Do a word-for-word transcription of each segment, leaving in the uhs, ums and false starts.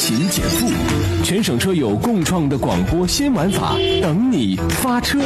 勤俭富，全省车友共创的广播新玩法，等你发车。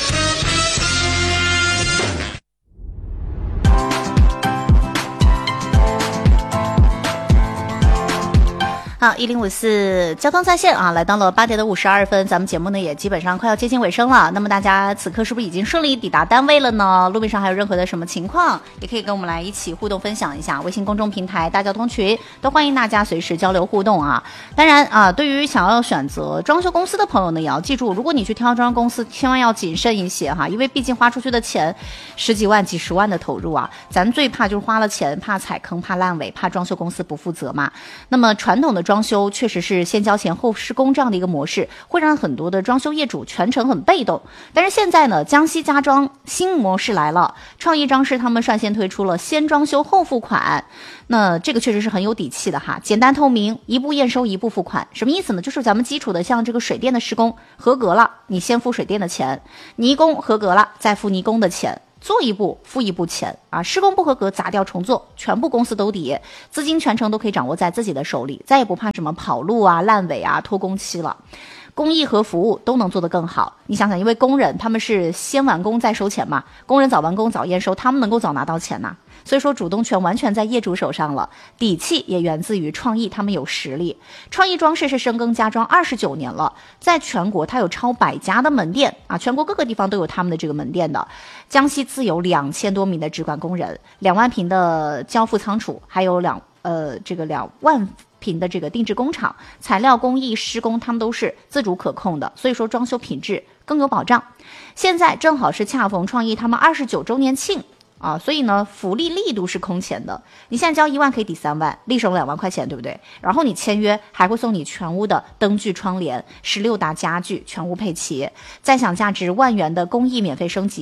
好，一零五四交通在线啊，来到了八点的五十二分，咱们节目呢也基本上快要接近尾声了。那么大家此刻是不是已经顺利抵达单位了呢？路面上还有任何的什么情况，也可以跟我们来一起互动分享一下。微信公众平台大交通群都欢迎大家随时交流互动啊。当然啊，对于想要选择装修公司的朋友呢，也要记住，如果你去挑装修公司，千万要谨慎一些哈，因为毕竟花出去的钱十几万、几十万的投入啊，咱最怕就是花了钱，怕踩坑、怕烂尾、怕装修公司不负责嘛。那么传统的装装修确实是先交钱后施工这样的一个模式，会让很多的装修业主全程很被动。但是现在呢，江西家装新模式来了，创意装饰他们率先推出了先装修后付款，那这个确实是很有底气的哈，简单透明，一步验收一步付款。什么意思呢？就是咱们基础的像这个水电的施工合格了，你先付水电的钱，泥工合格了再付泥工的钱，做一步付一步钱啊，施工不合格砸掉重做，全部公司都抵，资金全程都可以掌握在自己的手里，再也不怕什么跑路啊、烂尾啊、拖工期了。工艺和服务都能做得更好。你想想，因为工人他们是先完工再收钱嘛，工人早完工早验收，他们能够早拿到钱呐、啊。所以说主动权完全在业主手上了，底气也源自于创意，他们有实力。创意装饰是深耕家装二十九年了，在全国它有超百家的门店啊，全国各个地方都有他们的这个门店的。江西自有两千多名的直管工人，两万平的交付仓储，还有两呃这个两万平的这个定制工厂，材料工艺施工他们都是自主可控的，所以说装修品质更有保障。现在正好是恰逢创意他们二十九周年庆啊，所以呢福利力度是空前的。你现在交一万可以抵三万，立省两万块钱，对不对？然后你签约还会送你全屋的灯具窗帘，十六大家具全屋配齐，再享价值万元的工艺免费升级。